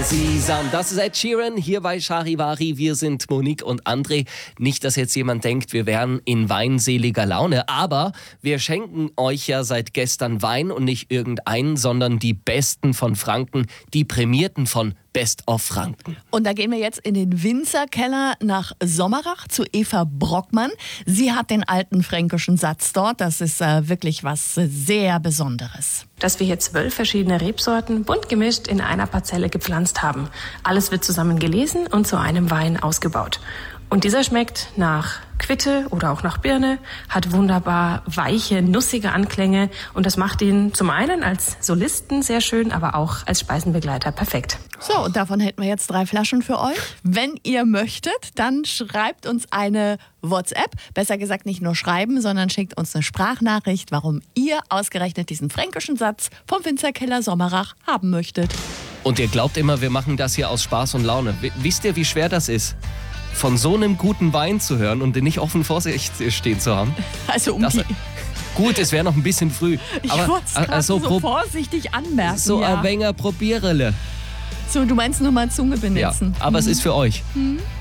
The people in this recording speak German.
Sesam. Das ist Ed Sheeran hier bei Charivari. Wir sind Monique und André. Nicht, dass jetzt jemand denkt, wir wären in weinseliger Laune, aber wir schenken euch ja seit gestern Wein und nicht irgendeinen, sondern die Besten von Franken, die Prämierten von Best of Franken. Und da gehen wir jetzt in den Winzerkeller nach Sommerach zu Eva Brockmann. Sie hat den alten fränkischen Satz dort. Das ist wirklich was sehr Besonderes. Dass wir hier 12 verschiedene Rebsorten bunt gemischt in einer Parzelle gepflanzt haben. Alles wird zusammen gelesen und zu einem Wein ausgebaut. Und dieser schmeckt nach Quitte oder auch nach Birne, hat wunderbar weiche, nussige Anklänge und das macht ihn zum einen als Solisten sehr schön, aber auch als Speisenbegleiter perfekt. So, und davon hätten wir jetzt 3 Flaschen für euch. Wenn ihr möchtet, dann schreibt uns eine WhatsApp. Besser gesagt nicht nur schreiben, sondern schickt uns eine Sprachnachricht, warum ihr ausgerechnet diesen fränkischen Satz vom Winzerkeller Sommerach haben möchtet. Und ihr glaubt immer, wir machen das hier aus Spaß und Laune. Wisst ihr, wie schwer das ist? Von so einem guten Wein zu hören und den nicht offen vor sich stehen zu haben. Also gut, es wäre noch ein bisschen früh. Ich wollte es gerade so vorsichtig anmerken. So ja. ein wenig Probierele. So, du meinst nur mal Zunge benutzen. Ja, aber es ist für euch.